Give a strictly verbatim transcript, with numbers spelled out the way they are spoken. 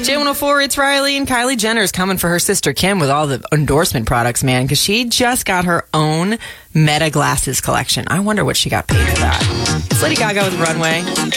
J one oh four, it's Riley, and Kylie Jenner's coming for her sister Kim with all the endorsement products, man, because she just got her own Meta glasses collection. I wonder what she got paid for that. It's Lady Gaga with Runway.